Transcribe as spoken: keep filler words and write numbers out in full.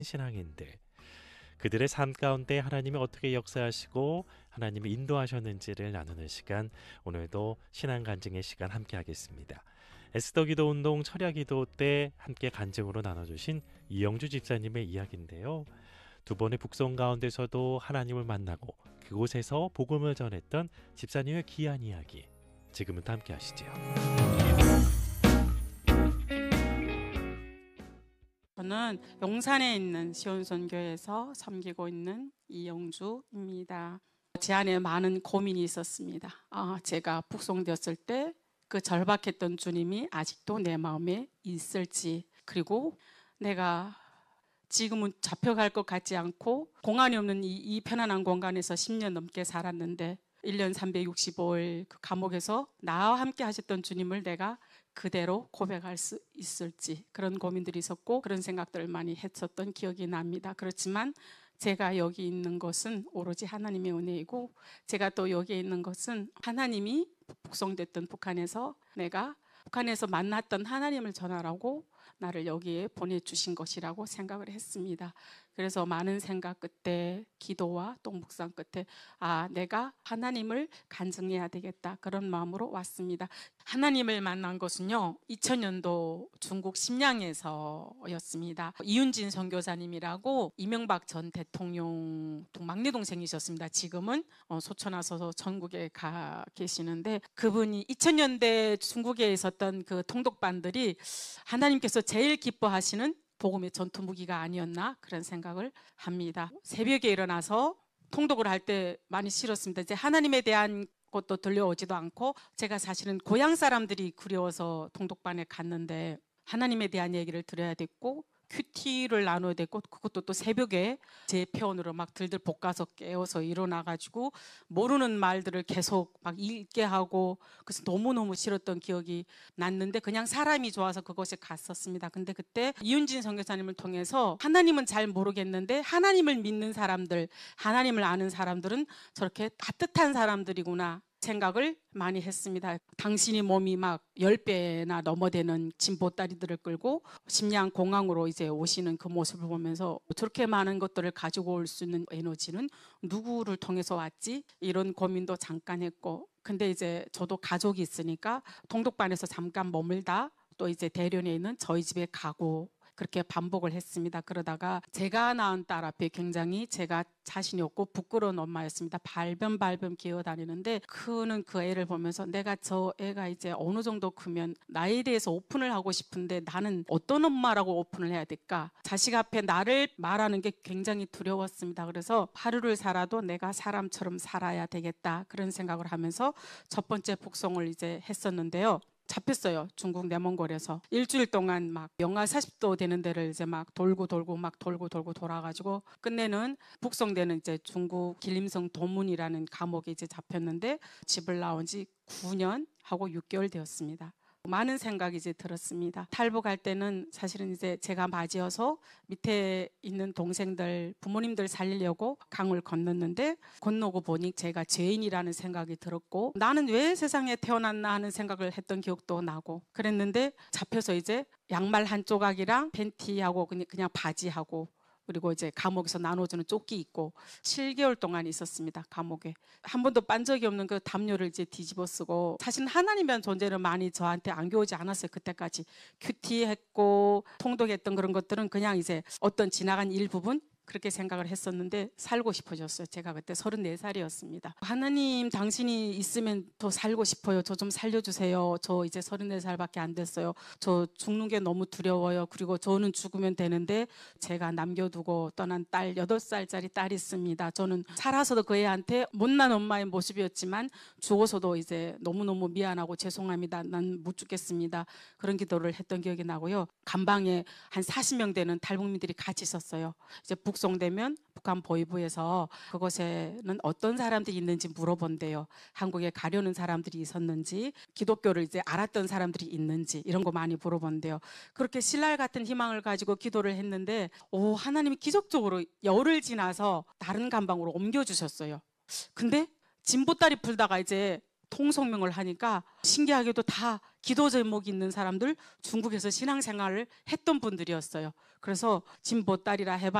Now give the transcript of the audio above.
신앙인들, 그들의 삶 가운데 하나님이 어떻게 역사하시고 하나님이 인도하셨는지를 나누는 시간, 오늘도 신앙 간증의 시간 함께 하겠습니다. 에스더 기도 운동 철야 기도 때 함께 간증으로 나눠주신 이영주 집사님의 이야기인데요. 두 번의 북송 가운데서도 하나님을 만나고 그곳에서 복음을 전했던 집사님의 귀한 이야기, 지금부터 함께 하시죠. 저는 용산에 있는 시온선교회에서 섬기고 있는 이영주입니다. 제 안에 많은 고민이 있었습니다. 아, 제가 북송되었을 때 그 절박했던 주님이 아직도 내 마음에 있을지, 그리고 내가 지금은 잡혀갈 것 같지 않고 공간이 없는 이, 이 편안한 공간에서 십 년 넘게 살았는데 일 년 삼백육십오 일 그 감옥에서 나와 함께 하셨던 주님을 내가 그대로 고백할 수 있을지, 그런 고민들이 있었고 그런 생각들을 많이 했었던 기억이 납니다. 그렇지만 제가 여기 있는 것은 오로지 하나님의 은혜이고, 제가 또 여기에 있는 것은 하나님이 북송됐던 북한에서 내가 북한에서 만났던 하나님을 전하라고 나를 여기에 보내주신 것이라고 생각을 했습니다. 그래서 많은 생각 끝에, 기도와 또 묵상 끝에 아, 내가 하나님을 간증해야 되겠다, 그런 마음으로 왔습니다. 하나님을 만난 것은요, 이천 년도 중국 심양에서였습니다. 이윤진 선교사님이라고 이명박 전 대통령 막내 동생이셨습니다. 지금은 소천 와서 전국에 가 계시는데, 그분이 이천 년대 중국에 있었던 그 통독반들이 하나님께서 제일 기뻐하시는 복음의 전투 무기가 아니었나, 그런 생각을 합니다. 새벽에 일어나서 통독을 할 때 많이 싫었습니다. 이제 하나님에 대한 것도 들려오지도 않고, 제가 사실은 고향 사람들이 그리워서 통독반에 갔는데 하나님에 대한 얘기를 들어야 됐고 큐티를 나눠야 됐고, 그것도 또 새벽에 제 편으로 막 들들 볶아서 깨워서 일어나가지고 모르는 말들을 계속 막 읽게 하고, 그래서 너무너무 싫었던 기억이 났는데 그냥 사람이 좋아서 그곳에 갔었습니다. 근데 그때 이윤진 선교사님을 통해서 하나님은 잘 모르겠는데 하나님을 믿는 사람들, 하나님을 아는 사람들은 저렇게 따뜻한 사람들이구나 생각을 많이 했습니다. 당신이 몸이 막 열 배나 넘어되는 진보다리들을 끌고 심양 공항으로 이제 오시는 그 모습을 보면서 저렇게 많은 것들을 가지고 올 수 있는 에너지는 누구를 통해서 왔지? 이런 고민도 잠깐 했고, 근데 이제 저도 가족이 있으니까 동독반에서 잠깐 머물다 또 이제 대련에 있는 저희 집에 가고, 그렇게 반복을 했습니다. 그러다가 제가 낳은 딸 앞에 굉장히 제가 자신이 없고 부끄러운 엄마였습니다. 발변발변 기어다니는데 그는 그 애를 보면서 내가 저 애가 이제 어느 정도 크면 나에 대해서 오픈을 하고 싶은데 나는 어떤 엄마라고 오픈을 해야 될까? 자식 앞에 나를 말하는 게 굉장히 두려웠습니다. 그래서 하루를 살아도 내가 사람처럼 살아야 되겠다, 그런 생각을 하면서 첫 번째 북송을 이제 했었는데요. 잡혔어요. 중국 내몽골에서 일주일 동안 막 영하 사십 도 되는 데를 이제 막 돌고 돌고 막 돌고 돌고 돌아가지고 끝내는 북송되는 이제 중국 길림성 도문이라는 감옥에 이제 잡혔는데 집을 나온 지 구 년 하고 육 개월 되었습니다. 많은 생각이 이제 들었습니다. 탈북할 때는 사실은 이제 제가 맞이어서 밑에 있는 동생들, 부모님들 살리려고 강을 건넜는데 건너고 보니 제가 죄인이라는 생각이 들었고, 나는 왜 세상에 태어났나 하는 생각을 했던 기억도 나고 그랬는데, 잡혀서 이제 양말 한 조각이랑 팬티하고 그냥, 그냥 바지하고 그리고 이제 감옥에서 나눠주는 조끼 입고 칠 개월 동안 있었습니다. 감옥에 한 번도 빤 적이 없는 그 담요를 이제 뒤집어 쓰고, 사실 하나님이라는 존재는 많이 저한테 안겨오지 않았어요. 그때까지 큐티했고 통독했던 그런 것들은 그냥 이제 어떤 지나간 일부분, 그렇게 생각을 했었는데 살고 싶어졌어요. 제가 그때 서른네 살이었습니다. 하나님, 당신이 있으면 더 살고 싶어요. 저 좀 살려주세요. 저 이제 서른네 살밖에 안 됐어요. 저 죽는 게 너무 두려워요. 그리고 저는 죽으면 되는데 제가 남겨두고 떠난 딸, 여덟 살짜리 딸이 있습니다. 저는 살아서도 그 애한테 못난 엄마의 모습이었지만 죽어서도 이제 너무너무 미안하고 죄송합니다. 난 못 죽겠습니다. 그런 기도를 했던 기억이 나고요. 감방에 한 사십 명 되는 탈북민들이 같이 있었어요. 이제 북송되면 북한 보위부에서 그곳에는 어떤 사람들이 있는지 물어본대요. 한국에 가려는 사람들이 있었는지, 기독교를 이제 알았던 사람들이 있는지, 이런 거 많이 물어본대요. 그렇게 신랄 같은 희망을 가지고 기도를 했는데 오, 하나님이 기적적으로 열흘 지나서 다른 감방으로 옮겨주셨어요. 근데 진보다리 풀다가 이제 통성명을 하니까 신기하게도 다 기도 제목이 있는 사람들 중국에서 신앙생활을 했던 분들이었어요. 그래서 진보 딸이라 해봐